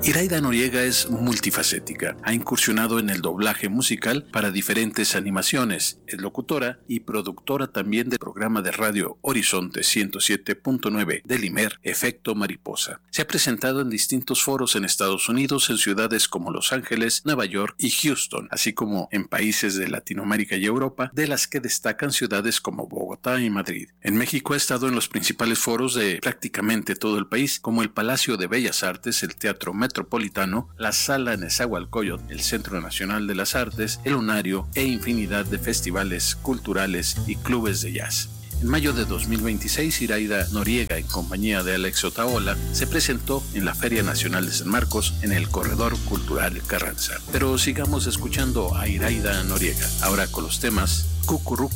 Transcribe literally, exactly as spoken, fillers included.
Iraida Noriega es multifacética. Ha incursionado en el doblaje musical para diferentes animaciones. Es locutora y productora también del programa de radio Horizonte ciento siete punto nueve del Imer, Efecto Mariposa. Se ha presentado en distintos foros en Estados Unidos, en ciudades como Los Ángeles, Nueva York y Houston, así como en países de Latinoamérica y Europa, de las que destacan ciudades como Bogotá y Madrid. En México ha estado en los principales foros de prácticamente todo el país, como el Palacio de Bellas Artes, el Teatro Metropolitano, la Sala Nezahualcóyotl, el Centro Nacional de las Artes, el Lunario e infinidad de festivales culturales y clubes de jazz. En mayo de dos mil veintiséis, Iraida Noriega, en compañía de Alex Otaola, se presentó en la Feria Nacional de San Marcos en el Corredor Cultural Carranza. Pero sigamos escuchando a Iraida Noriega, ahora con los temas Cucurruco